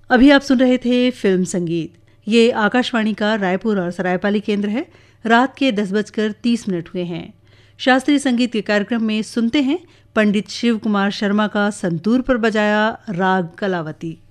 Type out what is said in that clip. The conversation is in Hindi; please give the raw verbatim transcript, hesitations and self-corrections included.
अभी आप सुन रहे थे फिल्म संगीत। ये आकाशवाणी का रायपुर और सरायपाली केंद्र है। रात के दस बजकर तीस मिनट हुए हैं। शास्त्रीय संगीत के कार्यक्रम में सुनते हैं पंडित शिव कुमार शर्मा का संतूर पर बजाया राग कलावती।